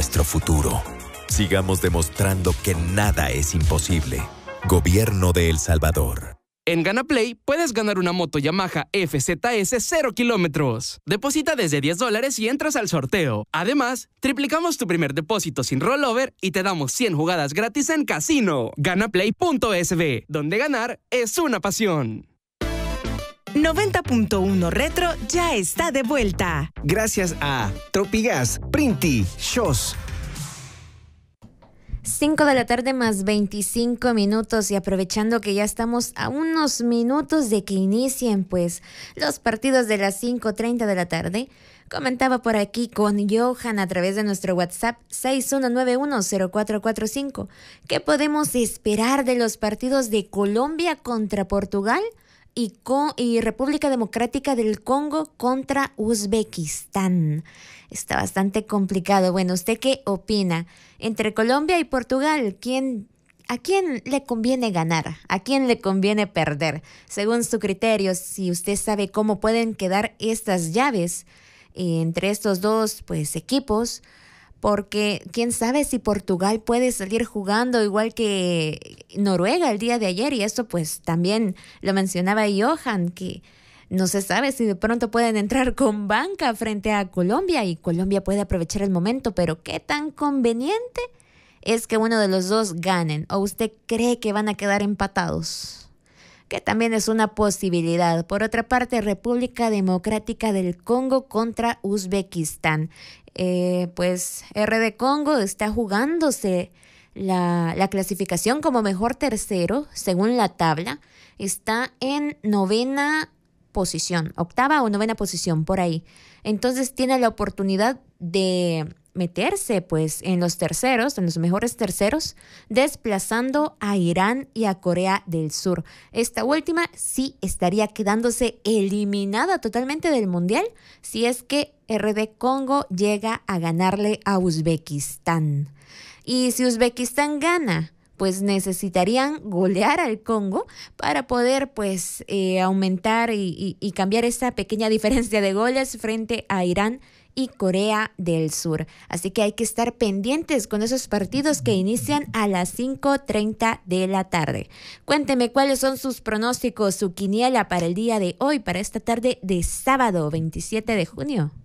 nuestro futuro. Sigamos demostrando que nada es imposible. Gobierno de El Salvador. En GanaPlay puedes ganar una moto Yamaha FZS 0 kilómetros. Deposita desde $10 y entras al sorteo. Además, triplicamos tu primer depósito sin rollover y te damos 100 jugadas gratis en casino. Ganaplay.sb, donde ganar es una pasión. 90.1 Retro ya está de vuelta. Gracias a Tropigas, Printi, Shows. 5 de la tarde más 25 minutos y aprovechando que ya estamos a unos minutos de que inicien pues los partidos de las 5:30 de la tarde, comentaba por aquí con Johan a través de nuestro WhatsApp 61910445 ¿qué podemos esperar de los partidos de Colombia contra Portugal y República Democrática del Congo contra Uzbekistán? Está bastante complicado. Bueno, ¿usted qué opina? Entre Colombia y Portugal, ¿a quién le conviene ganar? ¿A quién le conviene perder? Según su criterio, si usted sabe cómo pueden quedar estas llaves entre estos dos pues, equipos, porque quién sabe si Portugal puede salir jugando igual que Noruega el día de ayer, y eso pues también lo mencionaba Johan, que no se sabe si de pronto pueden entrar con banca frente a Colombia y Colombia puede aprovechar el momento, pero ¿qué tan conveniente es que uno de los dos ganen? ¿O usted cree que van a quedar empatados? Que también es una posibilidad. Por otra parte, República Democrática del Congo contra Uzbekistán. Pues RD Congo está jugándose la clasificación como mejor tercero, según la tabla. Está en octava o novena posición, por ahí. Entonces tiene la oportunidad de meterse pues en los terceros, en los mejores terceros, desplazando a Irán y a Corea del Sur. Esta última sí estaría quedándose eliminada totalmente del Mundial si es que RD Congo llega a ganarle a Uzbekistán. Y si Uzbekistán gana, pues necesitarían golear al Congo para poder pues aumentar y cambiar esa pequeña diferencia de goles frente a Irán y Corea del Sur. Así que hay que estar pendientes con esos partidos que inician a las 5:30 de la tarde. Cuénteme cuáles son sus pronósticos, su quiniela para el día de hoy, para esta tarde de sábado 27 de junio.